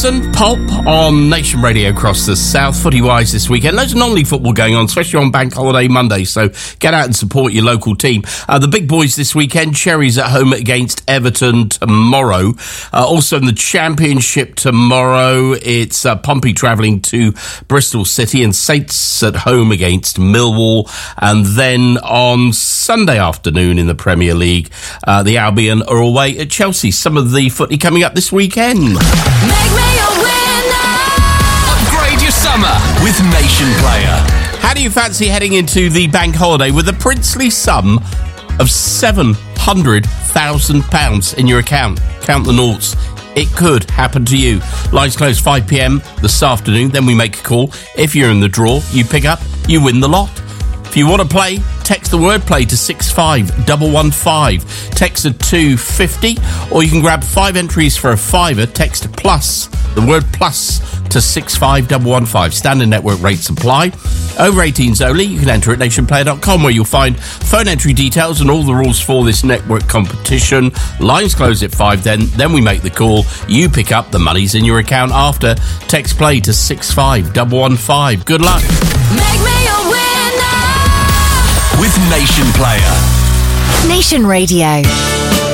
Everton, Pulp on Nation Radio across the south. Footy-wise this weekend, loads of non-league football going on, especially on Bank Holiday Monday, so get out and support your local team. The big boys this weekend, Cherries at home against Everton tomorrow. Also in the Championship tomorrow, it's Pompey travelling to Bristol City and Saints at home against Millwall. And then on Sunday afternoon in the Premier League, the Albion are away at Chelsea. Some of the footy coming up this weekend. Make me a winner. Upgrade your summer with Nation Player. How do you fancy heading into the bank holiday with a princely sum of £700,000 in your account? Count the noughts. It could happen to you. Lines close 5 p.m. this afternoon. Then we make a call. If you're in the draw, you pick up, you win the lot. If you want to play, text the word play to 65115. Text to 250, or you can grab 5 entries for a fiver. Text plus, the word plus, to 65115. Standard network rates apply. Over 18s only. You can enter at nationplayer.com, where you'll find phone entry details and all the rules for this network competition. Lines close at 5 then we make the call. You pick up, the money's in your account after. Text play to 65115. Good luck. Make me a winner. With Nation Player. Nation Radio.